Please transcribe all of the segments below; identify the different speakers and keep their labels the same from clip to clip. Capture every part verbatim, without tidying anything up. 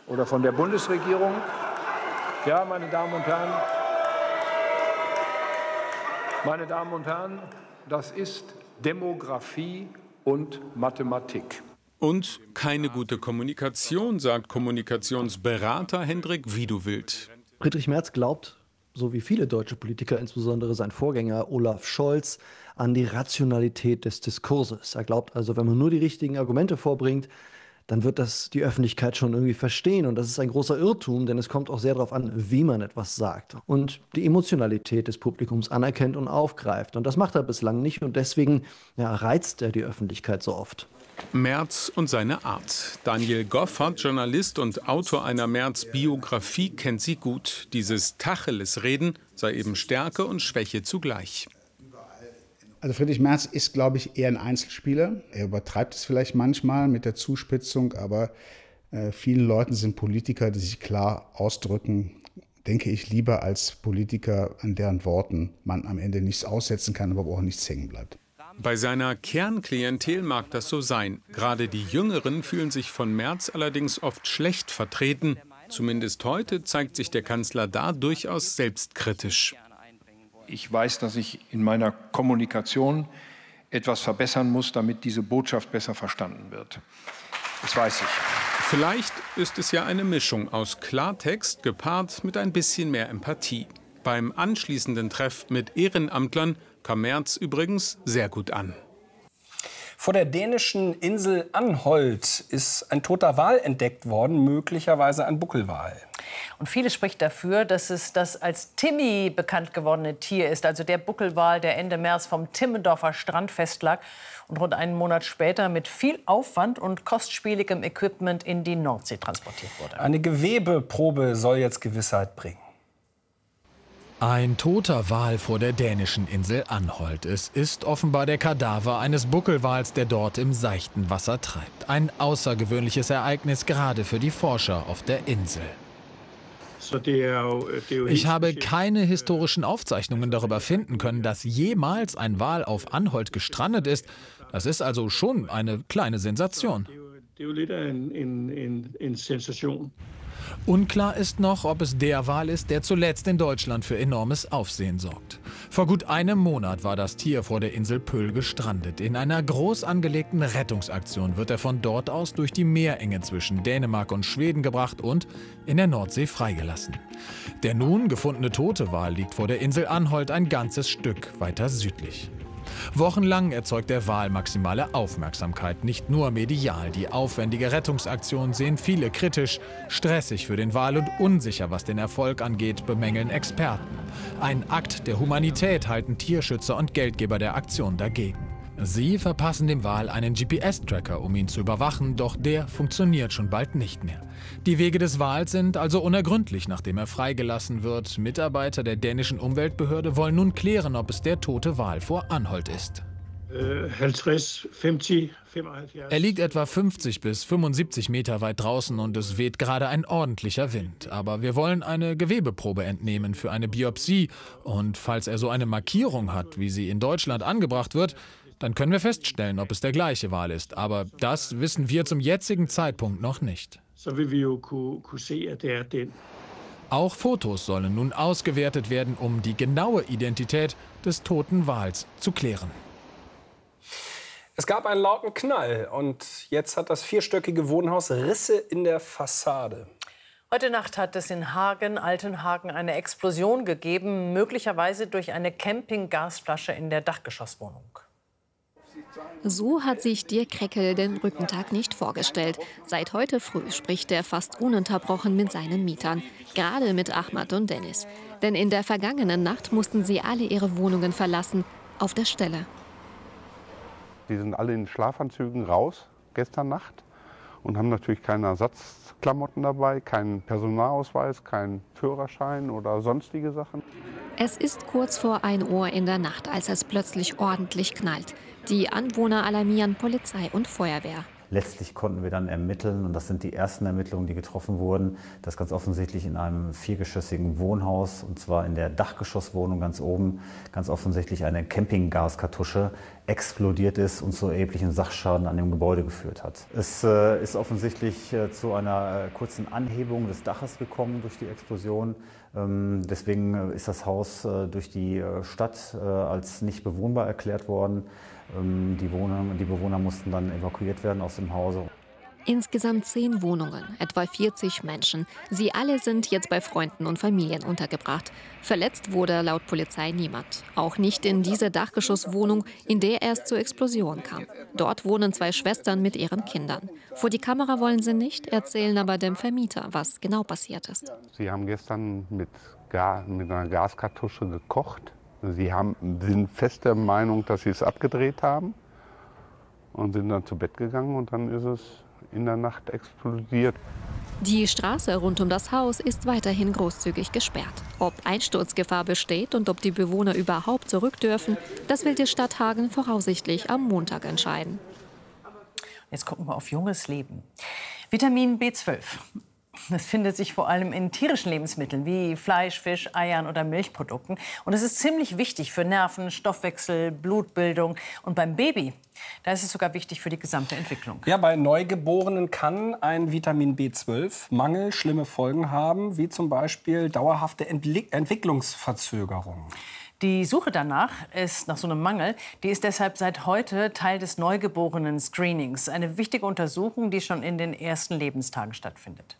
Speaker 1: oder von der Bundesregierung. Ja, meine Damen und Herren, meine Damen und Herren, das ist Demografie und Mathematik.
Speaker 2: Und keine gute Kommunikation, sagt Kommunikationsberater Hendrik Wiedewild.
Speaker 3: Friedrich Merz glaubt, so wie viele deutsche Politiker, insbesondere sein Vorgänger Olaf Scholz, an die Rationalität des Diskurses. Er glaubt also, wenn man nur die richtigen Argumente vorbringt, dann wird das die Öffentlichkeit schon irgendwie verstehen. Und das ist ein großer Irrtum, denn es kommt auch sehr darauf an, wie man etwas sagt. Und die Emotionalität des Publikums anerkennt und aufgreift. Und das macht er bislang nicht. Und deswegen ja, reizt er die Öffentlichkeit so oft.
Speaker 2: Merz und seine Art. Daniel Goffert, Journalist und Autor einer Merz-Biografie, kennt sie gut. Dieses Tacheles-Reden sei eben Stärke und Schwäche zugleich.
Speaker 4: Also Friedrich Merz ist, glaube ich, eher ein Einzelspieler. Er übertreibt es vielleicht manchmal mit der Zuspitzung, aber äh, vielen Leuten sind Politiker, die sich klar ausdrücken, denke ich, lieber als Politiker, an deren Worten man am Ende nichts aussetzen kann, aber auch nichts hängen bleibt.
Speaker 2: Bei seiner Kernklientel mag das so sein. Gerade die Jüngeren fühlen sich von Merz allerdings oft schlecht vertreten. Zumindest heute zeigt sich der Kanzler da durchaus selbstkritisch.
Speaker 1: Ich weiß, dass ich in meiner Kommunikation etwas verbessern muss, damit diese Botschaft besser verstanden wird. Das weiß ich.
Speaker 2: Vielleicht ist es ja eine Mischung aus Klartext gepaart mit ein bisschen mehr Empathie. Beim anschließenden Treff mit Ehrenamtlern kam Merz übrigens sehr gut an.
Speaker 5: Vor der dänischen Insel Anholt ist ein toter Wal entdeckt worden, möglicherweise ein Buckelwal.
Speaker 6: Und vieles spricht dafür, dass es das als Timmy bekannt gewordene Tier ist, also der Buckelwal, der Ende März vom Timmendorfer Strand festlag und rund einen Monat später mit viel Aufwand und kostspieligem Equipment in die Nordsee transportiert wurde.
Speaker 5: Eine Gewebeprobe soll jetzt Gewissheit bringen.
Speaker 7: Ein toter Wal vor der dänischen Insel Anholt. Es ist offenbar der Kadaver eines Buckelwals, der dort im seichten Wasser treibt. Ein außergewöhnliches Ereignis, gerade für die Forscher auf der Insel. Ich habe keine historischen Aufzeichnungen darüber finden können, dass jemals ein Wal auf Anholt gestrandet ist. Das ist also schon eine kleine Sensation. Unklar ist noch, ob es der Wal ist, der zuletzt in Deutschland für enormes Aufsehen sorgt. Vor gut einem Monat war das Tier vor der Insel Pöll gestrandet. In einer groß angelegten Rettungsaktion wird er von dort aus durch die Meerenge zwischen Dänemark und Schweden gebracht und in der Nordsee freigelassen. Der nun gefundene tote Wal liegt vor der Insel Anholt ein ganzes Stück weiter südlich. Wochenlang erzeugt der Wal maximale Aufmerksamkeit, nicht nur medial. Die aufwendige Rettungsaktion sehen viele kritisch, stressig für den Wal und unsicher, was den Erfolg angeht, bemängeln Experten. Ein Akt der Humanität halten Tierschützer und Geldgeber der Aktion dagegen. Sie verpassen dem Wal einen G P S-Tracker, um ihn zu überwachen, doch der funktioniert schon bald nicht mehr. Die Wege des Wals sind also unergründlich, nachdem er freigelassen wird. Mitarbeiter der dänischen Umweltbehörde wollen nun klären, ob es der tote Wal vor Anholt ist. Er liegt etwa fünfzig bis fünfundsiebzig Meter weit draußen und es weht gerade ein ordentlicher Wind. Aber wir wollen eine Gewebeprobe entnehmen für eine Biopsie. Und falls er so eine Markierung hat, wie sie in Deutschland angebracht wird, dann können wir feststellen, ob es der gleiche Wal ist. Aber das wissen wir zum jetzigen Zeitpunkt noch nicht. Auch Fotos sollen nun ausgewertet werden, um die genaue Identität des toten Wals zu klären.
Speaker 5: Es gab einen lauten Knall und jetzt hat das vierstöckige Wohnhaus Risse in der Fassade.
Speaker 6: Heute Nacht hat es in Hagen, Altenhagen, eine Explosion gegeben, möglicherweise durch eine Campinggasflasche in der Dachgeschosswohnung.
Speaker 8: So hat sich Dirk Kreckel den Brückentag nicht vorgestellt. Seit heute früh spricht er fast ununterbrochen mit seinen Mietern, gerade mit Ahmad und Dennis. Denn in der vergangenen Nacht mussten sie alle ihre Wohnungen verlassen, auf der Stelle.
Speaker 9: Die sind alle in Schlafanzügen raus, gestern Nacht, und haben natürlich keine Ersatzklamotten dabei, keinen Personalausweis, keinen Führerschein oder sonstige Sachen.
Speaker 8: Es ist kurz vor ein Uhr in der Nacht, als es plötzlich ordentlich knallt. Die Anwohner alarmieren Polizei und Feuerwehr.
Speaker 10: Letztlich konnten wir dann ermitteln, und das sind die ersten Ermittlungen, die getroffen wurden, dass ganz offensichtlich in einem viergeschossigen Wohnhaus, und zwar in der Dachgeschosswohnung ganz oben, ganz offensichtlich eine Campinggaskartusche explodiert ist und zu erheblichen Sachschaden an dem Gebäude geführt hat. Es äh, ist offensichtlich äh, zu einer äh, kurzen Anhebung des Daches gekommen durch die Explosion. Ähm, deswegen äh, ist das Haus äh, durch die äh, Stadt äh, als nicht bewohnbar erklärt worden. Ähm, die, Wohner, die Bewohner mussten dann evakuiert werden aus dem Hause.
Speaker 8: Insgesamt zehn Wohnungen, etwa vierzig Menschen. Sie alle sind jetzt bei Freunden und Familien untergebracht. Verletzt wurde laut Polizei niemand. Auch nicht in dieser Dachgeschosswohnung, in der es zur Explosion kam. Dort wohnen zwei Schwestern mit ihren Kindern. Vor die Kamera wollen sie nicht, erzählen aber dem Vermieter, was genau passiert ist.
Speaker 9: Sie haben gestern mit, Gas, mit einer Gaskartusche gekocht. Sie haben, sind fest der Meinung, dass sie es abgedreht haben und sind dann zu Bett gegangen, und dann ist es in der Nacht explodiert.
Speaker 8: Die Straße rund um das Haus ist weiterhin großzügig gesperrt. Ob Einsturzgefahr besteht und ob die Bewohner überhaupt zurück dürfen, das will die Stadt Hagen voraussichtlich am Montag entscheiden.
Speaker 6: Jetzt gucken wir auf junges Leben. Vitamin B zwölf. Das findet sich vor allem in tierischen Lebensmitteln wie Fleisch, Fisch, Eiern oder Milchprodukten. Und es ist ziemlich wichtig für Nerven, Stoffwechsel, Blutbildung. Und beim Baby, da ist es sogar wichtig für die gesamte Entwicklung.
Speaker 5: Ja, bei Neugeborenen kann ein Vitamin B zwölf Mangel schlimme Folgen haben, wie zum Beispiel dauerhafte Entli- Entwicklungsverzögerungen.
Speaker 6: Die Suche danach ist nach so einem Mangel, die ist deshalb seit heute Teil des Neugeborenen-Screenings. Eine wichtige Untersuchung, die schon in den ersten Lebenstagen stattfindet.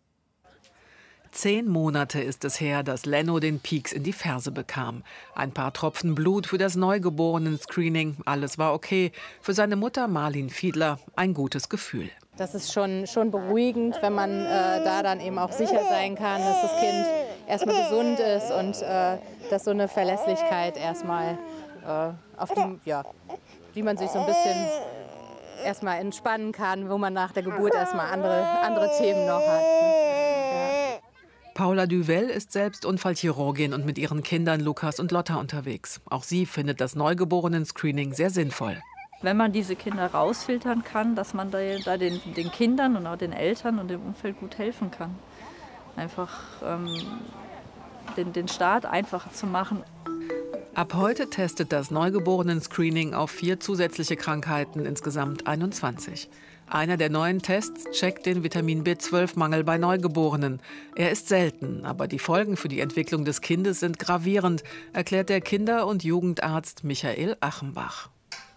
Speaker 11: Zehn Monate ist es her, dass Lenno den Pieks in die Ferse bekam. Ein paar Tropfen Blut für das Neugeborenen-Screening. Alles war okay. Für seine Mutter Marlin Fiedler ein gutes Gefühl.
Speaker 12: Das ist schon, schon beruhigend, wenn man äh, da dann eben auch sicher sein kann, dass das Kind erstmal gesund ist und äh, dass so eine Verlässlichkeit erstmal, äh, auf die, ja, die man sich so ein bisschen erstmal entspannen kann, wo man nach der Geburt erstmal andere, andere Themen noch hat. Ja.
Speaker 11: Paula Duvel ist selbst Unfallchirurgin und mit ihren Kindern Lukas und Lotta unterwegs. Auch sie findet das Neugeborenen-Screening sehr sinnvoll.
Speaker 13: Wenn man diese Kinder rausfiltern kann, dass man da, da den, den Kindern und auch den Eltern und dem Umfeld gut helfen kann. Einfach ähm, den, den Start einfacher zu machen.
Speaker 11: Ab heute testet das Neugeborenen-Screening auf vier zusätzliche Krankheiten, insgesamt einundzwanzig. Einer der neuen Tests checkt den Vitamin B zwölf Mangel bei Neugeborenen. Er ist selten, aber die Folgen für die Entwicklung des Kindes sind gravierend, erklärt der Kinder- und Jugendarzt Michael Achenbach.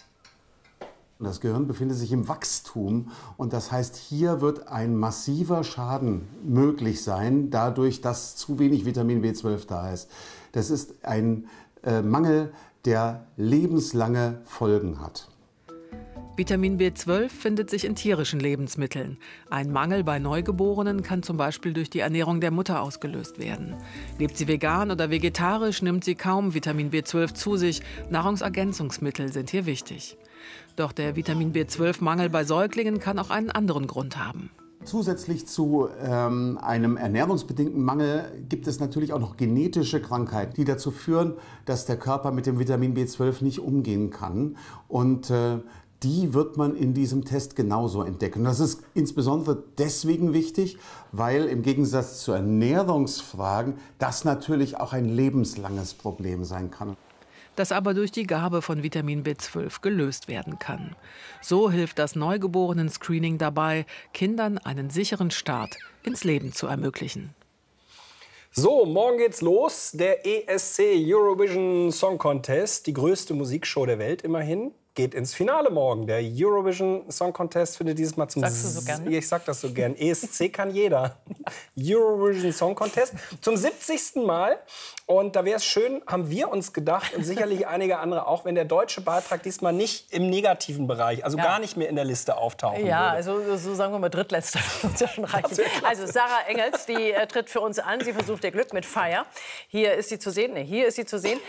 Speaker 14: Das Gehirn befindet sich im Wachstum, und das heißt, hier wird ein massiver Schaden möglich sein, dadurch, dass zu wenig Vitamin B zwölf da ist. Das ist ein äh, Mangel, der lebenslange Folgen hat.
Speaker 11: Vitamin B zwölf findet sich in tierischen Lebensmitteln. Ein Mangel bei Neugeborenen kann zum Beispiel durch die Ernährung der Mutter ausgelöst werden. Lebt sie vegan oder vegetarisch, nimmt sie kaum Vitamin B zwölf zu sich. Nahrungsergänzungsmittel sind hier wichtig. Doch der Vitamin B zwölf Mangel bei Säuglingen kann auch einen anderen Grund haben.
Speaker 14: Zusätzlich zu ähm, einem ernährungsbedingten Mangel gibt es natürlich auch noch genetische Krankheiten, die dazu führen, dass der Körper mit dem Vitamin B zwölf nicht umgehen kann. Und äh, die wird man in diesem Test genauso entdecken. Das ist insbesondere deswegen wichtig, weil im Gegensatz zu Ernährungsfragen das natürlich auch ein lebenslanges Problem sein kann.
Speaker 11: Das aber durch die Gabe von Vitamin B zwölf gelöst werden kann. So hilft das Neugeborenen-Screening dabei, Kindern einen sicheren Start ins Leben zu ermöglichen.
Speaker 5: So, morgen geht's los. Der E S C Eurovision Song Contest, die größte Musikshow der Welt immerhin, geht ins Finale morgen. Der Eurovision Song Contest findet dieses Mal zum...
Speaker 6: Sagst du so gern?
Speaker 5: Ich sag das so gern. E S C kann jeder. Eurovision Song Contest zum siebzigsten Mal. Und da wäre es schön, haben wir uns gedacht, und sicherlich einige andere auch, wenn der deutsche Beitrag diesmal nicht im negativen Bereich, also
Speaker 6: Ja.
Speaker 5: gar nicht mehr in der Liste auftauchen
Speaker 6: Ja,
Speaker 5: würde.
Speaker 6: also so sagen wir mal drittletzter, wird uns ja schon reichen. Also Sarah Engels, die äh, tritt für uns an. Sie versucht ihr Glück mit Fire. Hier ist sie zu sehen. Nee, hier ist sie zu sehen.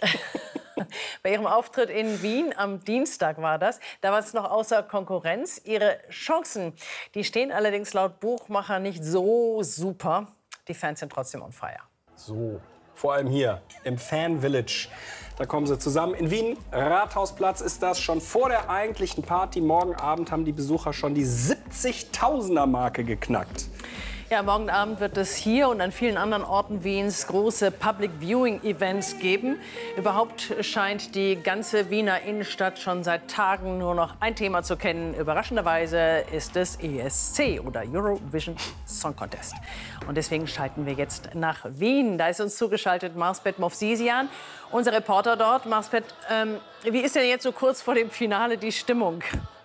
Speaker 6: Bei ihrem Auftritt in Wien am Dienstag war das. Da war es noch außer Konkurrenz. Ihre Chancen, die stehen allerdings laut Buchmacher nicht so super. Die Fans sind trotzdem on fire.
Speaker 5: So. vor allem hier im Fan Village. Da kommen sie zusammen. In Wien, Rathausplatz ist das, schon vor der eigentlichen Party. Morgen Abend haben die Besucher schon die siebzigtausender-Marke geknackt.
Speaker 6: Ja, morgen Abend wird es hier und an vielen anderen Orten Wiens große Public Viewing Events geben. Überhaupt scheint die ganze Wiener Innenstadt schon seit Tagen nur noch ein Thema zu kennen. Überraschenderweise ist es E S C oder Eurovision Song Contest. Und deswegen schalten wir jetzt nach Wien. Da ist uns zugeschaltet Marsbet Movsisian, unser Reporter dort. Marsbet, ähm, wie ist denn jetzt so kurz vor dem Finale die Stimmung?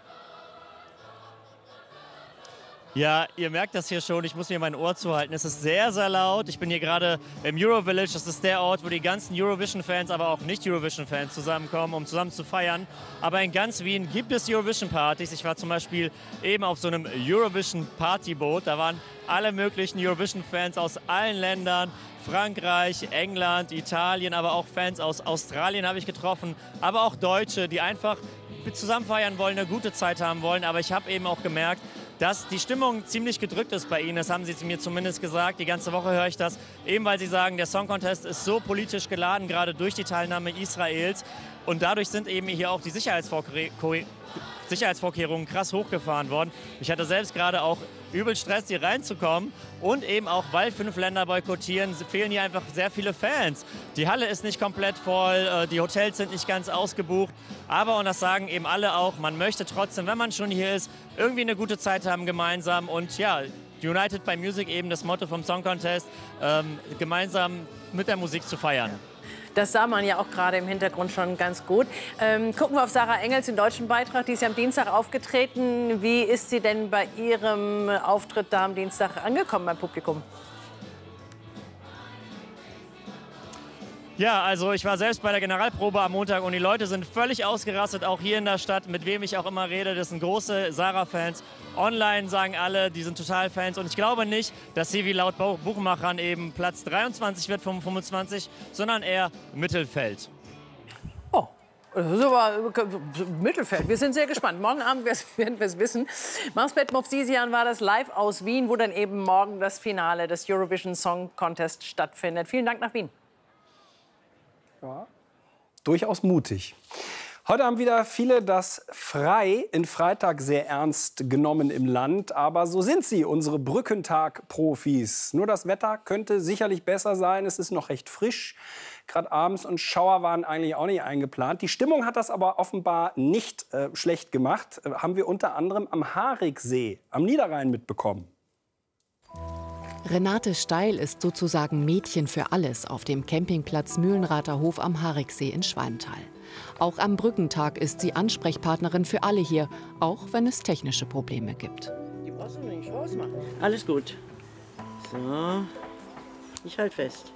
Speaker 15: Ja, ihr merkt das hier schon, ich muss mir mein Ohr zuhalten. Es ist sehr, sehr laut. Ich bin hier gerade im Eurovillage. Das ist der Ort, wo die ganzen Eurovision-Fans, aber auch Nicht-Eurovision-Fans zusammenkommen, um zusammen zu feiern. Aber in ganz Wien gibt es Eurovision-Partys. Ich war zum Beispiel eben auf so einem Eurovision-Partyboot. Da waren alle möglichen Eurovision-Fans aus allen Ländern. Frankreich, England, Italien, aber auch Fans aus Australien habe ich getroffen. Aber auch Deutsche, die einfach zusammen feiern wollen, eine gute Zeit haben wollen. Aber ich habe eben auch gemerkt, dass die Stimmung ziemlich gedrückt ist bei Ihnen. Das haben Sie mir zumindest gesagt. Die ganze Woche höre ich das. Eben weil Sie sagen, der Song Contest ist so politisch geladen, gerade durch die Teilnahme Israels. Und dadurch sind eben hier auch die Sicherheitsvorkehrungen Sicherheitsvorkehrungen krass hochgefahren worden. Ich hatte selbst gerade auch übel Stress, hier reinzukommen. Und eben auch, weil fünf Länder boykottieren, fehlen hier einfach sehr viele Fans. Die Halle ist nicht komplett voll, die Hotels sind nicht ganz ausgebucht. Aber, und das sagen eben alle auch, man möchte trotzdem, wenn man schon hier ist, irgendwie eine gute Zeit haben gemeinsam. Und ja, United by Music, eben das Motto vom Song Contest, ähm, gemeinsam mit der Musik zu feiern.
Speaker 6: Das sah man ja auch gerade im Hintergrund schon ganz gut. Ähm, gucken wir auf Sarah Engels, den deutschen Beitrag. Die ist ja am Dienstag aufgetreten. Wie ist sie denn bei ihrem Auftritt da am Dienstag angekommen beim Publikum?
Speaker 15: Ja, also ich war selbst bei der Generalprobe am Montag und die Leute sind völlig ausgerastet, auch hier in der Stadt, mit wem ich auch immer rede. Das sind große Sarah-Fans. Online sagen alle, die sind total Fans. Und ich glaube nicht, dass sie wie laut Buchmachern eben Platz dreiundzwanzig wird vom fünfundzwanzig, sondern eher Mittelfeld.
Speaker 6: Oh, das ist aber Mittelfeld. Wir sind sehr gespannt. Morgen Abend werden wir es wissen. Marsbet Movsisian war das live aus Wien, wo dann eben morgen das Finale des Eurovision Song Contest stattfindet. Vielen Dank nach Wien.
Speaker 5: Ja, durchaus mutig. Heute haben wieder viele das Frei in Freitag sehr ernst genommen im Land. Aber so sind sie, unsere Brückentag-Profis. Nur das Wetter könnte sicherlich besser sein. Es ist noch recht frisch, gerade abends. Und Schauer waren eigentlich auch nicht eingeplant. Die Stimmung hat das aber offenbar nicht äh, schlecht gemacht. Äh, haben wir unter anderem am Hariksee am Niederrhein mitbekommen.
Speaker 16: Renate Steil ist sozusagen Mädchen für alles auf dem Campingplatz Mühlenrather Hof am Hariksee in Schwalmtal. Auch am Brückentag ist sie Ansprechpartnerin für alle hier, auch wenn es technische Probleme gibt.
Speaker 17: Die brauchst du nicht rausmachen. Alles gut. So, ich halte fest.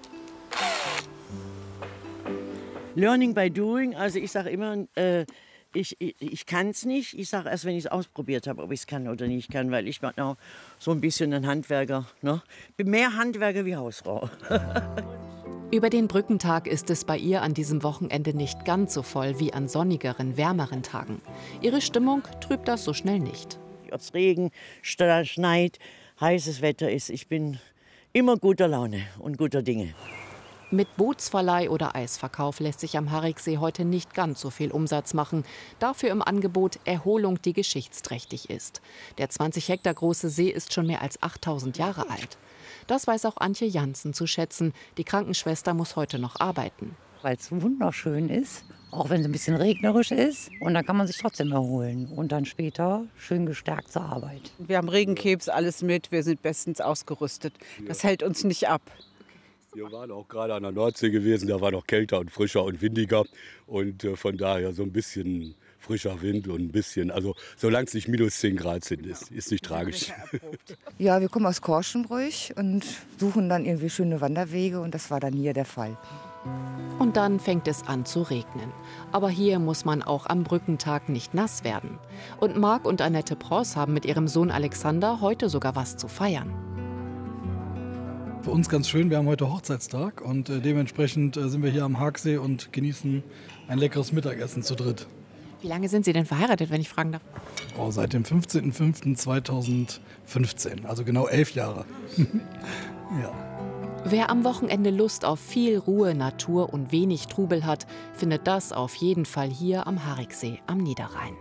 Speaker 17: Learning by doing, also ich sage immer, äh, Ich, ich, ich kann es nicht. Ich sage erst, wenn ich es ausprobiert habe, ob ich es kann oder nicht kann, weil ich bin auch so ein bisschen ein Handwerker. Ne? Bin mehr Handwerker wie Hausfrau.
Speaker 16: Über den Brückentag ist es bei ihr an diesem Wochenende nicht ganz so voll wie an sonnigeren, wärmeren Tagen. Ihre Stimmung trübt das so schnell nicht.
Speaker 17: Ob es Regen, schneit, heißes Wetter ist, ich bin immer guter Laune und guter Dinge.
Speaker 16: Mit Bootsverleih oder Eisverkauf lässt sich am Hariksee heute nicht ganz so viel Umsatz machen. Dafür im Angebot Erholung, die geschichtsträchtig ist. Der zwanzig Hektar große See ist schon mehr als achttausend Jahre alt. Das weiß auch Antje Janssen zu schätzen. Die Krankenschwester muss heute noch arbeiten.
Speaker 18: Weil es wunderschön ist, auch wenn es ein bisschen regnerisch ist. Und dann kann man sich trotzdem erholen und dann später schön gestärkt zur Arbeit.
Speaker 19: Wir haben Regenkebs, alles mit, wir sind bestens ausgerüstet. Das hält uns nicht ab.
Speaker 20: Wir waren auch gerade an der Nordsee gewesen, da war noch kälter und frischer und windiger. Und äh, von daher so ein bisschen frischer Wind und ein bisschen, also solange es nicht minus zehn Grad sind, ist, ist nicht tragisch.
Speaker 21: Ja, wir kommen aus Korschenbruch und suchen dann irgendwie schöne Wanderwege und das war dann hier der Fall.
Speaker 16: Und dann fängt es an zu regnen. Aber hier muss man auch am Brückentag nicht nass werden. Und Marc und Annette Pross haben mit ihrem Sohn Alexander heute sogar was zu feiern.
Speaker 22: Für uns ganz schön, wir haben heute Hochzeitstag und äh, dementsprechend äh, sind wir hier am Hariksee und genießen ein leckeres Mittagessen zu dritt.
Speaker 16: Wie lange sind Sie denn verheiratet, wenn ich fragen darf?
Speaker 22: Oh, seit dem fünfzehnten fünften zweitausendfünfzehn, also genau elf Jahre. Ja.
Speaker 16: Wer am Wochenende Lust auf viel Ruhe, Natur und wenig Trubel hat, findet das auf jeden Fall hier am Hariksee am Niederrhein.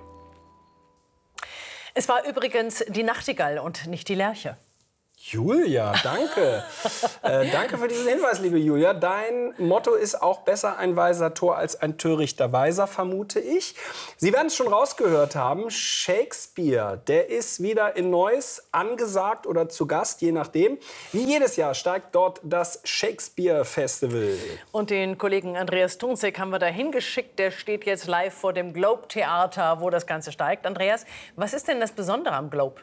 Speaker 6: Es war übrigens die Nachtigall und nicht die Lerche.
Speaker 5: Julia, danke. äh, danke für diesen Hinweis, liebe Julia. Dein Motto ist auch besser ein weiser Tor als ein törichter Weiser, vermute ich. Sie werden es schon rausgehört haben. Shakespeare, der ist wieder in Neuss angesagt oder zu Gast, je nachdem. Wie jedes Jahr steigt dort das Shakespeare Festival.
Speaker 6: Und den Kollegen Andreas Tunzek haben wir da hingeschickt. Der steht jetzt live vor dem Globe Theater, wo das Ganze steigt. Andreas, was ist denn das Besondere am Globe?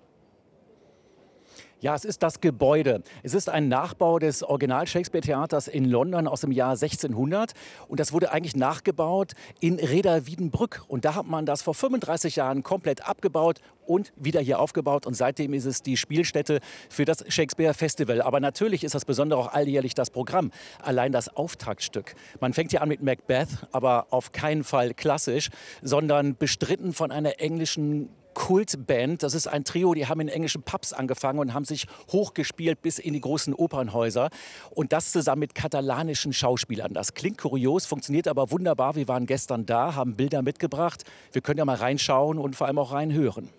Speaker 3: Ja, es ist das Gebäude. Es ist ein Nachbau des Original-Shakespeare-Theaters in London aus dem Jahr sechzehnhundert. Und das wurde eigentlich nachgebaut in Rheda-Wiedenbrück. Und da hat man das vor fünfunddreißig Jahren komplett abgebaut und wieder hier aufgebaut. Und seitdem ist es die Spielstätte für das Shakespeare-Festival. Aber natürlich ist das Besondere auch alljährlich das Programm. Allein das Auftaktstück. Man fängt hier an mit Macbeth, aber auf keinen Fall klassisch, sondern bestritten von einer englischen Kultband. Das ist ein Trio, die haben in englischen Pubs angefangen und haben sich hochgespielt bis in die großen Opernhäuser. Und das zusammen mit katalanischen Schauspielern. Das klingt kurios, funktioniert aber wunderbar. Wir waren gestern da, haben Bilder mitgebracht. Wir können ja mal reinschauen und vor allem auch reinhören.